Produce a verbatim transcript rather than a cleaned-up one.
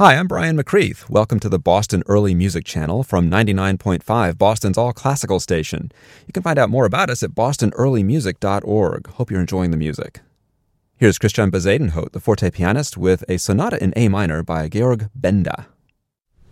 Hi, I'm Brian McCreath. Welcome to the Boston Early Music Channel from ninety-nine point five, Boston's all-classical station. You can find out more about us at boston early music dot org. Hope you're enjoying the music. Here's Christian Bezuidenhout, the forte pianist, with a sonata in A minor by Georg Benda.